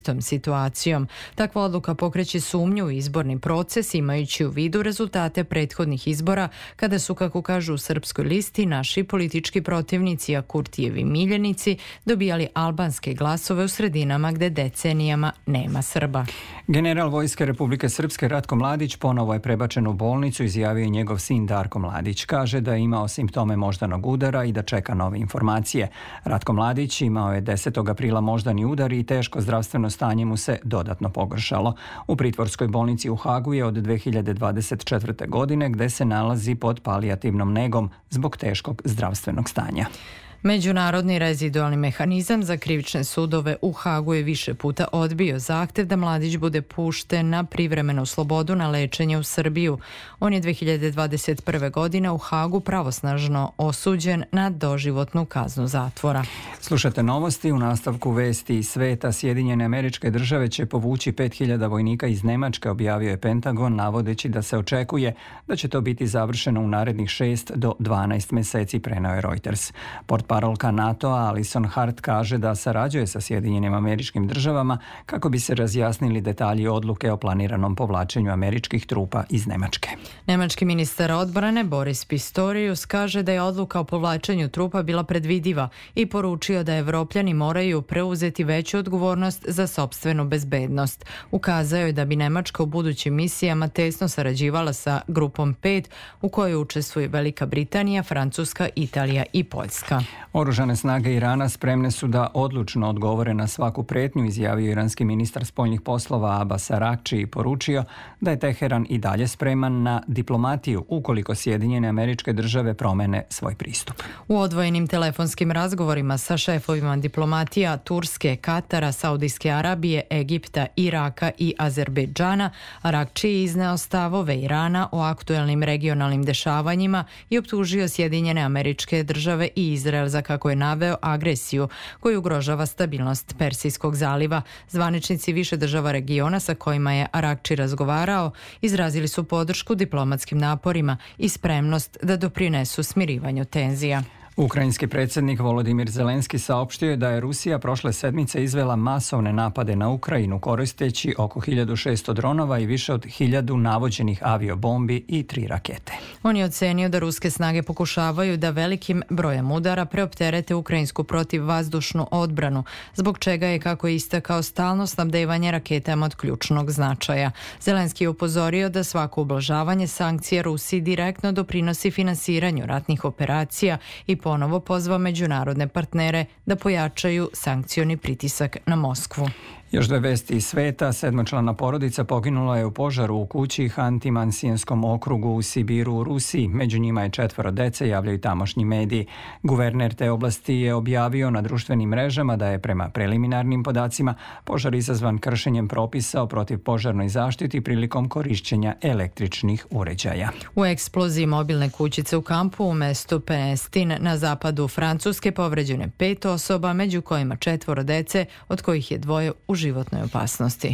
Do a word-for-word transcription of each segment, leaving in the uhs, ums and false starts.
tom situacijom. Takva odluka pokreće sumnju u izborni proces imajući u vidu rezultate prethodnih izbora kada su, kako kažu u Srpskoj listi, naši politički protivnici, a Kurtijevi miljenici, dobijali albanske glasove u sredinama gde decenijama nema Srba. General Vojske Republike Srpske Ratko Mladić ponovo je prebačen u bolnicu, izjavio je njegov sin Darko Mladić. Kaže da je imao simptome moždanog udara i da čeka nove informacije. Ratko Mladić imao je desetog aprila moždani udar i teško zdravstveno stanje mu se dodatno pogoršalo. U pritvorskoj bolnici u Hagu je od dve hiljade dvadeset četvrte. godine gde se nalazi pod palijativnom negom zbog teškog zdravstvenog stanja. Međunarodni rezidualni mehanizam za krivične sudove u Hagu je više puta odbio zahtev da Mladić bude pušten na privremenu slobodu na lečenje u Srbiju. On je dve hiljade dvadeset prve. godine u Hagu pravosnažno osuđen na doživotnu kaznu zatvora. Slušate novosti. U nastavku vesti iz sveta. Sjedinjene Američke Države će povući pet hiljada vojnika iz Nemačke, objavio je Pentagon, navodeći da se očekuje da će to biti završeno u narednih šest do dvanaest meseci, preneo je Reuters. Portparolka NATO-a Alison Hart kaže da sarađuje sa Sjedinjenim Američkim Državama kako bi se razjasnili detalji odluke o planiranom povlačenju američkih trupa iz Nemačke. Nemački ministar odbrane Boris Pistorius kaže da je odluka o povlačenju trupa bila predvidiva i poručio da Evropljani moraju preuzeti veću odgovornost za sopstvenu bezbednost. Ukazao je da bi Nemačka u budućim misijama tesno sarađivala sa grupom pet u kojoj učestvuju Velika Britanija, Francuska, Italija i Poljska. Oružane snage Irana spremne su da odlučno odgovore na svaku pretnju, izjavio iranski ministar spoljnih poslova Abbas Araghči i poručio da je Teheran i dalje spreman na diplomatiju ukoliko Sjedinjene Američke Države promene svoj pristup. U odvojenim telefonskim razgovorima sa šefovima diplomatija Turske, Katara, Saudijske Arabije, Egipta, Iraka i Azerbejdžana, Araghči je izneo stavove Irana o aktuelnim regionalnim dešavanjima i optužio Sjedinjene Američke Države i Izrael za, kako je naveo, agresiju koju ugrožava stabilnost Persijskog zaliva. Zvaničnici više država regiona sa kojima je Araghči razgovarao izrazili su podršku diplomatskim naporima i spremnost da doprinesu smirivanju tenzija. Ukrajinski predsjednik Volodimir Zelenski saopštio je da je Rusija prošle sedmice izvela masovne napade na Ukrajinu koristeći oko hiljadu šesto dronova i više od hiljadu navođenih aviobombi i tri rakete. On je ocenio da ruske snage pokušavaju da velikim brojem udara preopterete ukrajinsku protivvazdušnu odbranu, zbog čega je, kako je istakao, stalno snabdevanje raketama od ključnog značaja. Zelenski je upozorio da svako ublažavanje sankcija Rusiji direktno doprinosi finansiranju ratnih operacija i ponovo pozvao međunarodne partnere da pojačaju sankcioni pritisak na Moskvu. Još dve vesti iz sveta. Sedmočlana porodica poginula je u požaru u kući Hanti-Mansijenskom okrugu u Sibiru u Rusiji. Među njima je četvoro dece, javljaju tamošnji mediji. Guverner te oblasti je objavio na društvenim mrežama da je prema preliminarnim podacima požar izazvan kršenjem propisa o protivpožarnoj zaštiti prilikom korišćenja električnih uređaja. U eksploziji mobilne kućice u kampu u mestu Penestin na zapadu Francuske povređeno je pet osoba, među kojima četvoro dece, od kojih je dvoje u životnoj opasnosti.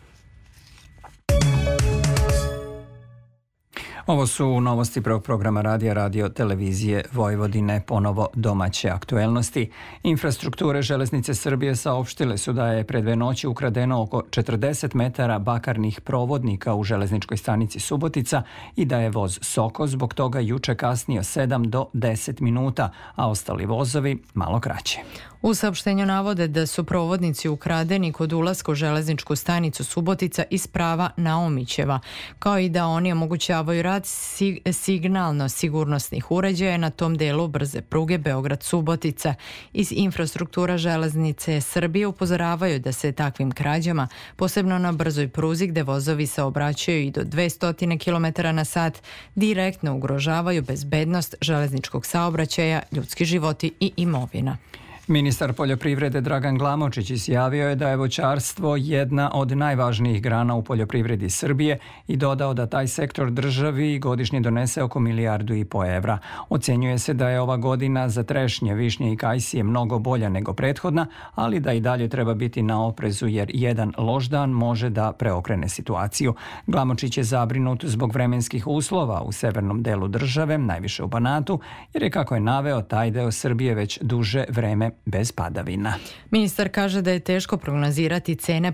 Ovo su novosti prvog programa radija Radio Televizije Vojvodine, ponovo domaće aktuelnosti. Infrastrukture Železnice Srbije saopštile su da je pre dve noći ukradeno oko četrdeset metara bakarnih provodnika u železničkoj stanici Subotica i da je voz Soko zbog toga juče kasnio sedam do deset minuta, a ostali vozovi malo kraće. U saopštenju navode da su provodnici ukradeni kod ulaska u železničku stanicu Subotica iz prava Naumićeva, kao i da oni omogućavaju rad signalno sigurnosnih uređaja na tom delu brze pruge Beograd-Subotica. Iz infrastruktura Železnice Srbije upozoravaju da se takvim krađama, posebno na brzoj pruzi gde vozovi saobraćaju i do dvesta kilometara na sat, direktno ugrožavaju bezbednost železničkog saobraćaja, ljudski životi i imovina. Ministar poljoprivrede Dragan Glamočić izjavio je da je voćarstvo jedna od najvažnijih grana u poljoprivredi Srbije i dodao da taj sektor državi godišnje donese oko milijardu i po evra. Ocenjuje se da je ova godina za trešnje, višnje i kajsije mnogo bolja nego prethodna, ali da i dalje treba biti na oprezu jer jedan loš dan može da preokrene situaciju. Glamočić je zabrinut zbog vremenskih uslova u severnom delu države, najviše u Banatu, jer je, kako je naveo, taj deo Srbije već duže vreme bez padavina. Ministar kaže da je teško prognozirati cene